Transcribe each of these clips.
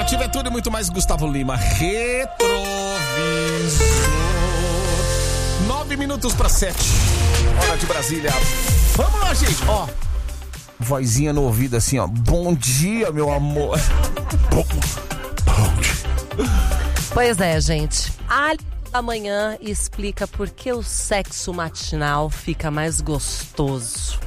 Ativa é tudo e muito mais. Gustavo Lima, Retrovisor. 9:09. Hora de Brasília. Vamos lá, gente. Ó, vozinha no ouvido assim, ó. Bom dia, meu amor. Bom dia. Pois é, gente. Hálito da manhã explica por que o sexo matinal fica mais gostoso.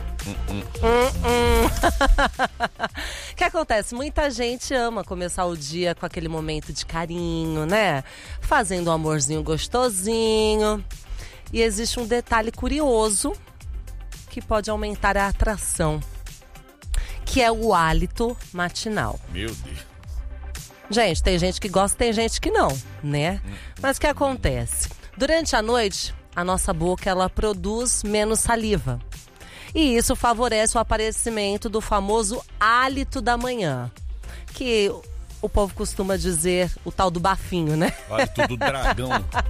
O que acontece? Muita gente ama começar o dia com aquele momento de carinho, né? Fazendo um amorzinho gostosinho. E existe um detalhe curioso que pode aumentar a atração, que é o hálito matinal. Meu Deus. Gente, tem gente que gosta, tem gente que não, né? Mas o que acontece? Durante a noite, a nossa boca ela produz menos saliva. E isso favorece o aparecimento do famoso hálito da manhã, que o povo costuma dizer o tal do bafinho, né? Hálito do dragão.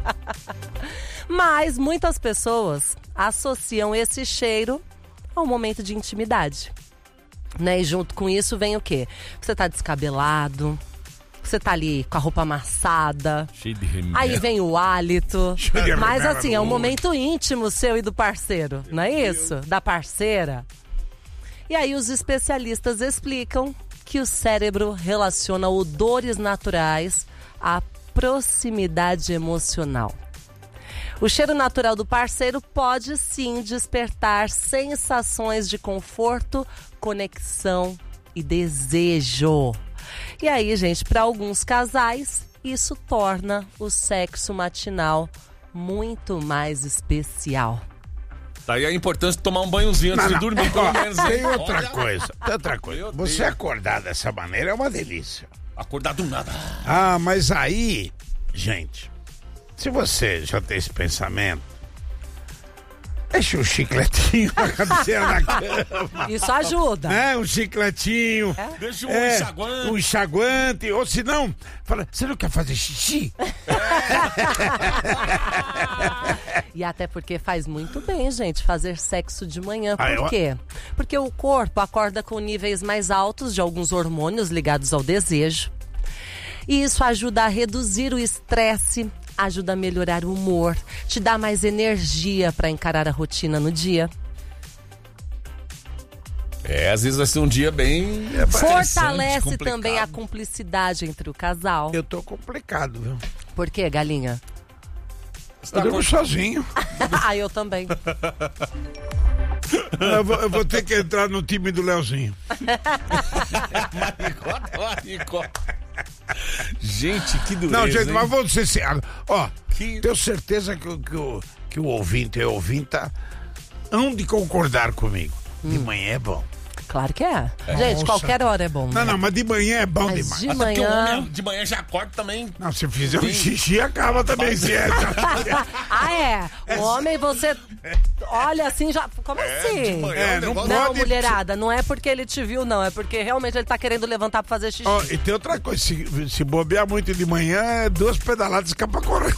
Mas muitas pessoas associam esse cheiro ao momento de intimidade, né? E junto com isso vem o quê? Você tá descabelado, você tá ali com a roupa amassada, cheio de remédio. Aí vem o hálito. Mas assim, é um momento íntimo seu e do parceiro, não é isso? Da parceira. E aí os especialistas explicam que o cérebro relaciona odores naturais à proximidade emocional. O cheiro natural do parceiro pode sim despertar sensações de conforto, conexão e desejo. E aí, gente, para alguns casais, isso torna o sexo matinal muito mais especial. Daí a importância de tomar um banhozinho antes de dormir, pelo menos. Tem outra coisa. Você acordar dessa maneira é uma delícia. Acordar do nada. Ah, mas aí, gente, se você já tem esse pensamento, deixa um chicletinho na cabeceira da cama. Isso ajuda. Um chicletinho. Deixa um enxaguante. Um enxaguante. Ou se não, fala, você não quer fazer xixi? E até porque faz muito bem, gente, fazer sexo de manhã. Por quê? Porque o corpo acorda com níveis mais altos de alguns hormônios ligados ao desejo. E isso ajuda a reduzir o estresse, ajuda a melhorar o humor, te dá mais energia para encarar a rotina no dia. Às vezes vai ser um dia bem fortalece também a cumplicidade entre o casal. Eu tô complicado, viu? Por quê, galinha? Eu durmo sozinho. Eu também. Eu vou ter que entrar no time do Leozinho. Maricó. Gente, que dureza. Não, gente, hein? mas vamos ser sinceros. Ó, tenho certeza que o ouvinte e a ouvinta hão de concordar comigo. De manhã é bom. Claro que é. Gente, nossa, qualquer hora é bom. Não, né? mas de manhã é bom mas demais. De até manhã... de manhã já acorda também. Não, se fizer um xixi, acaba também certo. O homem, você olha assim, já... Como assim? Não pode... Não, mulherada, não é porque ele te viu, não. É porque realmente ele tá querendo levantar pra fazer xixi. E tem outra coisa, se bobear muito de manhã, 2 pedaladas escapa correndo.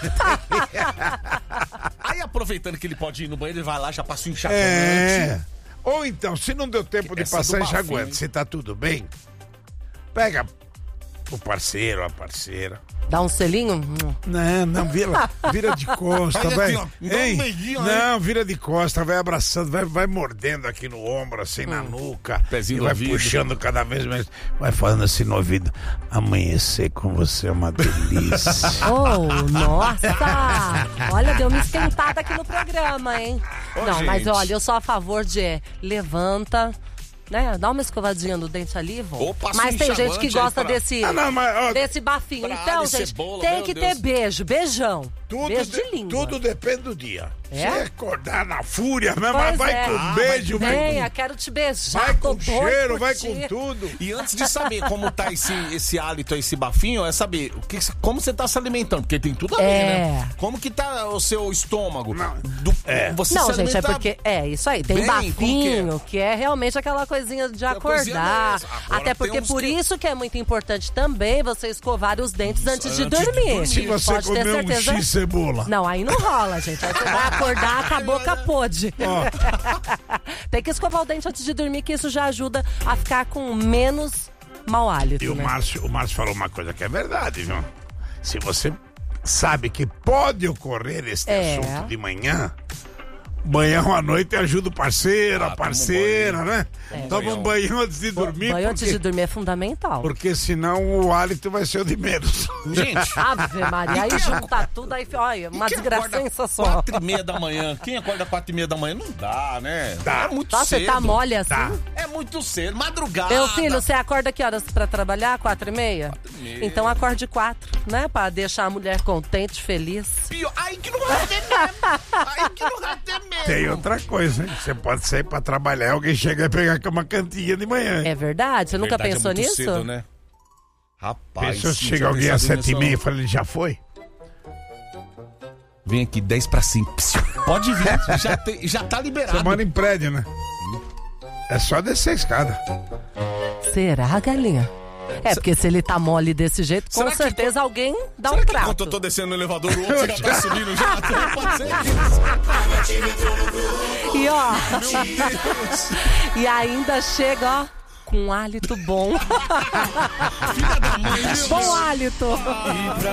Aí, aproveitando que ele pode ir no banheiro, ele vai lá, já passa o enxaguante. Ou então, se não deu tempo de passar enxaguante, se tá tudo bem, pega o parceiro, a parceira. Dá um selinho? Não, vira de costa, vai. Não, vira de costa, vai abraçando, vai mordendo aqui no ombro, assim, na nuca. Pezinho e vai puxando cada vez mais, vai falando assim no ouvido. Amanhecer com você é uma delícia. Nossa! Olha, deu uma esquentada aqui no programa, hein? Não, gente. Mas olha, eu sou a favor de levanta, né? Dá uma escovadinha no dente ali, vô. Mas tem gente que gosta desse bafinho. Então, gente, cebola, tem que ter beijo, beijão. Beijo de língua. Tudo depende do dia. Se acordar na fúria, né? Mas vai com beijo, venha, quero te beijar. Vai com cheiro, vai com tudo. E antes de saber como tá esse hálito, esse bafinho, é saber como você tá se alimentando, porque tem tudo a ver, né? Como que tá o seu estômago? Você não, gente, é porque isso aí, tem bafinho, que é realmente aquela coisinha de acordar. Até porque por isso que é muito importante também você escovar os dentes antes de dormir. Se você pode ter comer certeza. Um x-cebola. Não, aí não rola, gente. Aí você vai acordar com a boca podre. Tem que escovar o dente antes de dormir, que isso já ajuda a ficar com menos mau hálito, E o né? Márcio falou uma coisa que é verdade, viu? Se você sabe que pode ocorrer esse assunto de manhã ou à noite ajuda o parceiro, a parceira, né? Toma um banho antes de dormir. Banho antes de dormir é fundamental. Porque senão o hálito vai ser o de menos. Gente, Ave Maria, aí junta tudo, aí, olha, uma desgracença só. 4h30 da manhã. Quem acorda 4h30 da manhã? Não dá, né? Dá. É muito Nossa, cedo. você tá mole assim? Tá. É muito cedo. Madrugada. Meu filho, você acorda que horas pra trabalhar? 4h30? 4h30. Então acorde 4, né? Pra deixar a mulher contente, feliz. Pior. Aí que não vai ter mesmo. Aí que não vai ter mesmo. Tem outra coisa, hein? Você pode sair pra trabalhar e alguém chega e pegar uma cantinha de manhã. É verdade? Você nunca Verdade, pensou é muito nisso? cedo, né? Rapaz. Pensou se sim, chega tinha alguém às pensado 7h30 e nisso, fala, ele já foi? Vem aqui, 10:05. Pode vir, já tá liberado. Você mora em prédio, né? É só descer a escada. Será, galinha? É, porque se ele tá mole desse jeito, com Será que certeza alguém dá Será um que trato. enquanto eu tô descendo no elevador, o outro já tá subindo já? Pode ser isso. E ó, Meu Deus. e ainda chega, ó, com um hálito bom. Filha da mãe, meu Bom hálito.